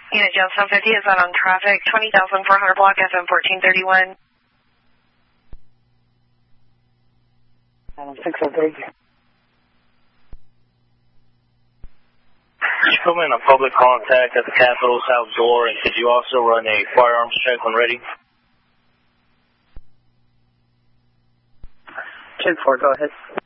Unit Johnstone 50 is out on traffic, 20,400 block FM 1431. 603. Could you put me in a public contact at the Capitol South door, and could you also run a firearms check when ready? Check 4, go ahead.